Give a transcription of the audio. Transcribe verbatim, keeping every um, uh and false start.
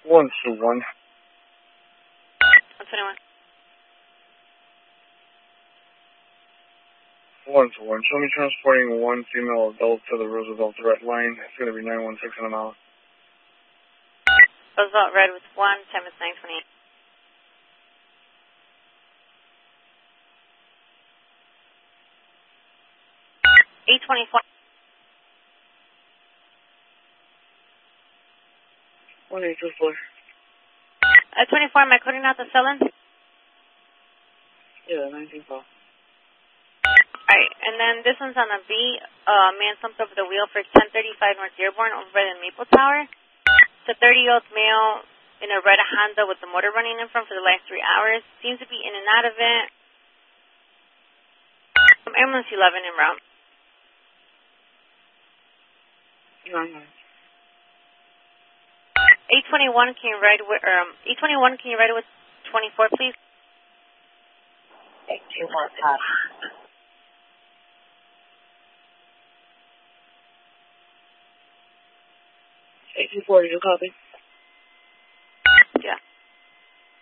one two one. one twenty-one. one two one. Show me transporting one female adult to the Roosevelt Red Line. It's going to be nine one six in an hour. Roosevelt Red with one, time is nine twenty-eight. eight twenty-four. one eight two four. Uh, twenty-four, am I coding out the cell-in? Yeah, nineteen four. Alright, and then this one's on a B. Uh, man slumped over the wheel for ten thirty-five North Dearborn over by the Maple Tower. It's a thirty-year-old male in a red Honda with the motor running in front for the last three hours. Seems to be in and out of it. From ambulance eleven en route. nine nine. eight twenty-one, can you ride with, um, eight twenty-one, can you ride with twenty-four, please? eight two one, copy. eight two four, did you copy?